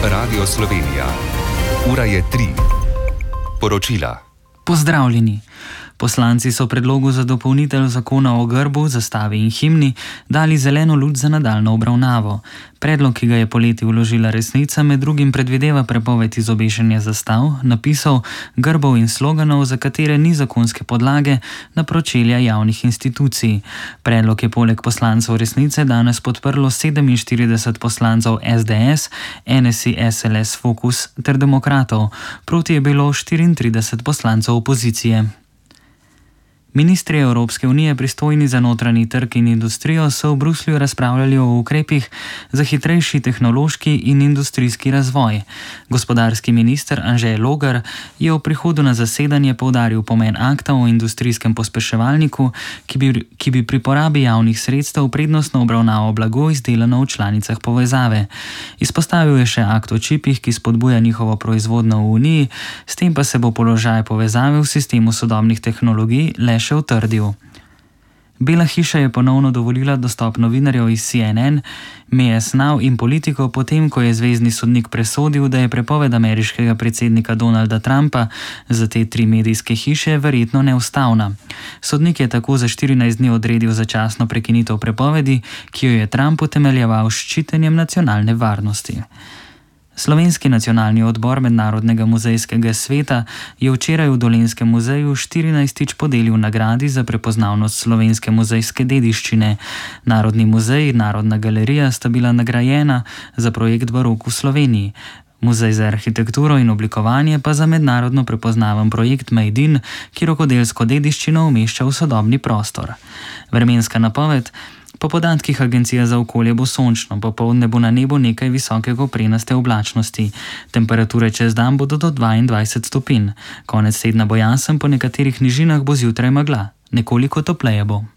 Radio Slovenija. Ura je 3. Poročila. Pozdravljeni. Poslanci so predlogu za dopolnitev zakona o grbu, zastavi in himni dali zeleno luč za nadaljnjo obravnavo. Predlog, ki ga je poleti vložila Resnica, med drugim predvideva prepoved izobešanja zastav, napisov, grbov in sloganov, za katere ni zakonske podlage, na pročelja javnih institucij. Predlog je poleg poslancev Resnice danes podprlo 47 poslancev SDS, NSI, SLS, Fokus ter Demokratov. Proti je bilo 34 poslancev opozicije. Ministri Evropske unije, pristojni za notranji trg in industrijo, so v Bruslju razpravljali o ukrepih za hitrejši tehnološki in industrijski razvoj. Gospodarski minister Anže Logar je v prihodu na zasedanje poudaril pomen akta o industrijskem pospeševalniku, ki bi pri porabi javnih sredstev prednostno obravnaval blago izdelano v članicah povezave. Izpostavil je še akt o čipih, ki spodbuja njihovo proizvodnjo v Uniji, s tem pa se bo položaj povezave v sistemu sodobnih tehnologij le še utrdil. Bela hiša je ponovno dovolila dostop novinarjev iz CNN, MS Now in Politico, potem ko je zvezni sodnik presodil, da je prepoved ameriškega predsednika Donalda Trumpa za te 3 medijske hiše verjetno neustavna. Sodnik je tako za 14 dni odredil začasno prekinitev prepovedi, ki jo je Trump utemeljeval s ščitenjem nacionalne varnosti. Slovenski nacionalni odbor Mednarodnega muzejskega sveta je včeraj v Dolenjskem muzeju 14. podelil nagradi za prepoznavnost slovenske muzejske dediščine. Narodni muzej in Narodna galerija sta bila nagrajena za projekt Barok v Sloveniji. Muzej za arhitekturo in oblikovanje pa za mednarodno prepoznaven projekt Made in, ki rokodelsko dediščino umešča v sodobni prostor. Vremenska napoved. Po podatkih Agencije za okolje bo sončno, popoldne bo na nebu nekaj visoke koprenaste oblačnosti. Temperature čez dan bodo do 22 stopinj. Konec tedna bo jasen, po nekaterih nižinah bo zjutraj megla. Nekoliko topleje bo.